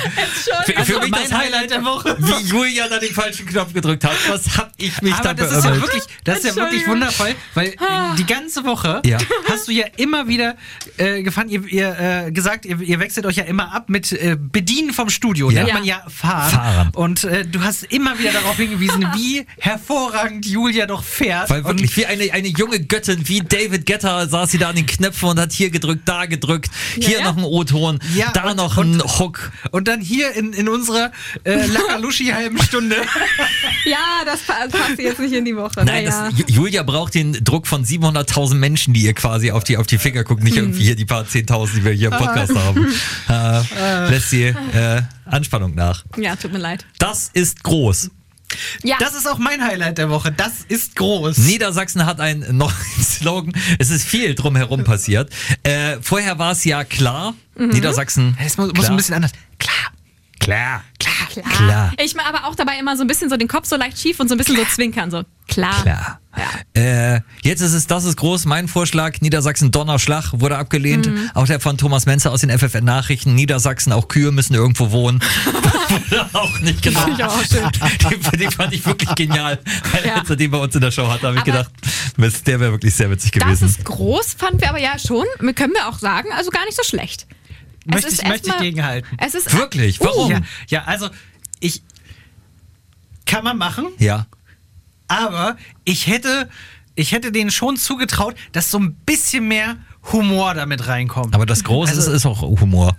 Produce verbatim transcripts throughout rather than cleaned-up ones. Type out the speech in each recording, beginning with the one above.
Für, Also für mich mein das Highlight Highlight der Woche. Wie Julia da den falschen Knopf gedrückt hat. Was hab ich mich Aber da das ist ja beömmelt? wirklich, das ist ja wirklich wundervoll, weil äh, die ganze Woche Ja. hast du ja immer wieder äh, gefahren, ihr, ihr äh, gesagt, ihr, ihr wechselt euch ja immer ab mit äh, Bedienen vom Studio, Ja. nennt man ja Fahren. Fahren. Und äh, du hast immer wieder darauf hingewiesen, wie hervorragend Julia doch fährt. Weil wirklich und, wie eine, eine junge Göttin, wie David Guetta saß sie da an den Knöpfen und hat hier gedrückt, da gedrückt, hier ja. noch ein O-Ton, Ja, da und- noch und- ein Hook. und dann hier in, in unserer äh, Lakaluschi-halben Stunde. Ja, das pa- passt jetzt nicht in die Woche. Nein, naja. das, Ju- Julia braucht den Druck von siebenhunderttausend Menschen, die ihr quasi auf die, auf die Finger gucken, nicht irgendwie hier die paar zehntausend, die wir hier im Podcast haben. Äh, lässt sie äh, Anspannung nach. ja, tut mir leid. Das ist groß. Ja, Das ist auch mein Highlight der Woche. Das ist groß. Niedersachsen hat einen neuen Slogan. Es ist viel drumherum passiert. Äh, vorher war es ja klar. Niedersachsen. Es muss, muss klar. ein bisschen anders. Klar. Klar. Klar. klar. klar. Ich mache aber auch dabei immer so ein bisschen so den Kopf so leicht schief und so ein bisschen so zwinkern. So, klar. Klar. Ja. Äh, jetzt ist es, das ist groß. Mein Vorschlag, Niedersachsen Donnerschlag wurde abgelehnt. Auch der von Thomas Menzer aus den F F N-Nachrichten. Niedersachsen, auch Kühe müssen irgendwo wohnen. Wurde auch nicht genau. Finde ich auch schön. Den, den fand ich wirklich genial. Ja. Als er den bei uns in der Show hatte, habe ich Aber gedacht, Mist, der wäre wirklich sehr witzig Das gewesen. ist groß, fanden wir aber ja schon, können wir auch sagen, also gar nicht so schlecht. Es Möchte ist ich, möchte ich erstmal- gegenhalten. Es ist Wirklich? Warum? Ja, ja, also ich kann man machen, Ja. aber ich hätte, ich hätte denen schon zugetraut, dass so ein bisschen mehr Humor damit reinkommt. Aber das Große Also- ist, ist auch Humor.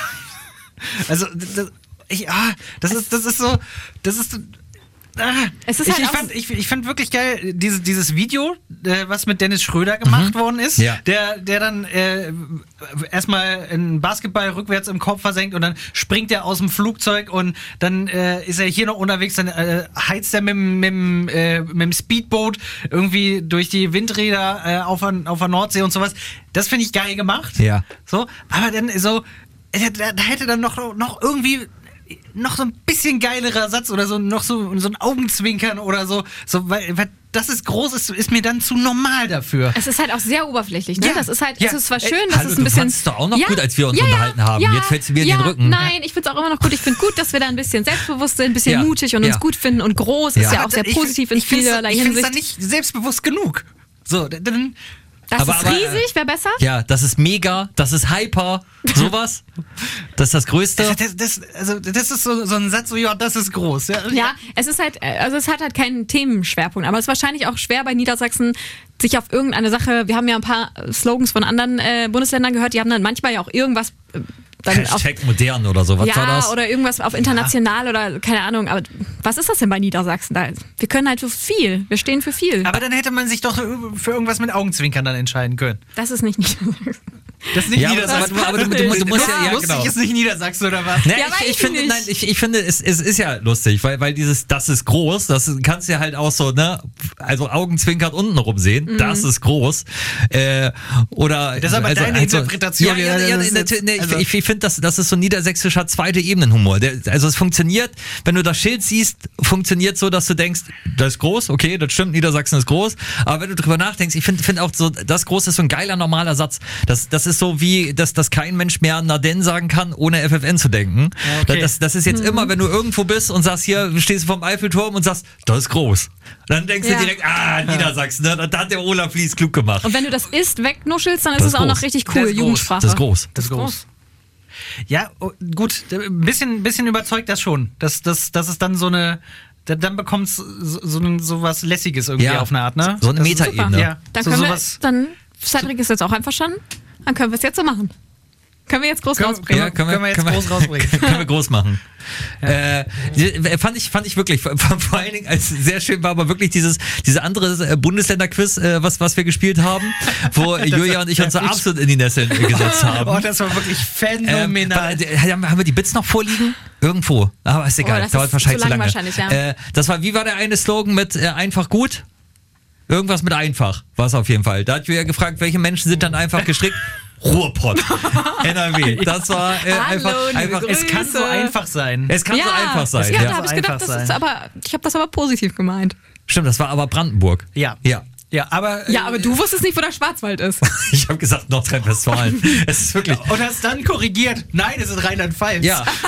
Also das, ich, ah, das ist, das ist so, das ist. Ah, Es ist ich, halt ich, auch- fand, ich, ich fand wirklich geil, dieses, dieses Video, äh, was mit Dennis Schröder gemacht worden ist, Ja. der, der dann äh, erstmal einen Basketball rückwärts im Kopf versenkt und dann springt er aus dem Flugzeug und dann äh, ist er hier noch unterwegs, dann äh, heizt er mit, dem- mit, dem, äh, mit dem Speedboot irgendwie durch die Windräder äh, auf, der, auf der Nordsee und sowas. Das finde ich geil gemacht. Ja. So, aber dann so, äh, da, da hätte dann noch, noch irgendwie noch so ein bisschen geilerer Satz oder so, noch so, so ein Augenzwinkern oder so, so weil, weil das ist groß, ist, ist mir dann zu normal dafür. Es ist halt auch sehr oberflächlich, ne? Ja. Das ist halt, Ja. es ist zwar Ey, schön, dass hallo, es ein du bisschen. fandst doch auch noch ja, gut, als wir uns ja, unterhalten haben. Ja, Jetzt fällst du mir in ja, den Rücken. Nein, ich finde es auch immer noch gut. Ich finde gut, dass wir da ein bisschen selbstbewusst sind, ein bisschen Ja. mutig und Ja. uns gut finden und groß Ja. ist ja Aber auch sehr ich- positiv in ich find's- vielerlei Ich finde es Hinsicht. dann nicht selbstbewusst genug. So, dann. Das Aber- ist aber, riesig, wäre besser. Ja, das ist mega, das ist hyper, sowas. Das ist das Größte. Das, das, also, das ist so, so ein Satz, so, ja, das ist groß. Ja, Ja, es ist halt, also es hat halt keinen Themenschwerpunkt, aber es ist wahrscheinlich auch schwer bei Niedersachsen, sich auf irgendeine Sache, wir haben ja ein paar Slogans von anderen äh, Bundesländern gehört, die haben dann manchmal ja auch irgendwas äh, dann auf, Hashtag modern oder so, was war ja, das? oder irgendwas auf international oder keine Ahnung, aber was ist das denn bei Niedersachsen? Da, wir können halt für viel, wir stehen für viel. Aber dann hätte man sich doch für irgendwas mit Augenzwinkern dann entscheiden können. Das ist nicht Niedersachsen. Das ist nicht Ja, aber, Niedersachsen. aber, aber du, du, du musst ja, ja Lustig genau. ist nicht Niedersachsen oder was? Ne, Ja, ich, weiß ich ich finde, nicht. nein, ich, ich finde, es, es ist ja lustig, weil, weil dieses, das ist groß, das kannst du ja halt auch so, ne, also Augenzwinkert unten rum sehen, das ist groß. Äh, oder, Das ist aber also, deine also, Interpretation. Ja, ja, ja, Das ist natürlich, ne, jetzt- also- ich, ich finde, das, das ist so niedersächsischer zweite Ebenenhumor. Der, also es funktioniert, wenn du das Schild siehst, funktioniert so, dass du denkst, das ist groß, okay, das stimmt, Niedersachsen ist groß, aber wenn du drüber nachdenkst, ich finde find auch so, das groß ist so ein geiler, normaler Satz. Das, das ist so wie, dass, dass kein Mensch mehr Naden sagen kann, ohne F F N zu denken. Ja, okay. Das, das ist jetzt immer, wenn du irgendwo bist und sagst, hier, stehst du vom Eiffelturm und sagst, das ist groß. Dann denkst Ja. du direkt, ah, Niedersachsen, ne? Da hat der Olaf Lies klug gemacht. Und wenn du das isst, wegnuschelst, dann ist Das es ist auch noch groß. richtig Das cool, ist groß. Jugendsprache. Das ist groß. Das ist groß. Ja, oh, gut, ein bisschen, bisschen überzeugt das schon. Dass, dass, dass es dann so eine. da- Dann bekommt es so, so, so was Lässiges irgendwie Ja, auf eine Art, ne? so eine Das ist Metaebene. super. Ja, Dann so können sowas. wir, dann, Cedric ist jetzt auch einverstanden, dann können wir es jetzt so machen. Können wir jetzt groß Können- rausbringen. Ja, können wir jetzt groß rausbringen. können wir groß machen. Äh, die- fand ich, fand ich wirklich, vor, vor allen Dingen als sehr schön war aber wirklich dieses, diese andere äh, Bundesländer-Quiz, äh, was, was wir gespielt haben, wo Julia und ich uns so absolut in die Nesseln äh, gesetzt haben. Oh, das war wirklich Ähm, phänomenal. war- haben, haben wir die Bits noch vorliegen? Irgendwo. Aber ist egal, Oh, das dauert ist wahrscheinlich zu zu lang lange. wahrscheinlich, ja. äh, das war, wie war der eine Slogan mit äh, einfach gut? Irgendwas mit einfach war es auf jeden Fall. Da hat Julia gefragt, welche Menschen sind dann einfach gestrickt? Ruhrpott. N R W. Das war äh, Hallo, einfach, liebe einfach Es kann so Grüße. einfach sein. es kann so einfach sein. Ja, Ja. da habe ich gedacht, einfach das ist sein. aber, ich habe das aber positiv gemeint. Stimmt, das war aber Brandenburg. Ja. Ja. Ja, aber. Ja, aber du wusstest nicht, wo der Schwarzwald ist. Ich habe gesagt Nordrhein-Westfalen. Es ist wirklich. Und hast dann korrigiert. Nein, es ist Rheinland-Pfalz. Ja,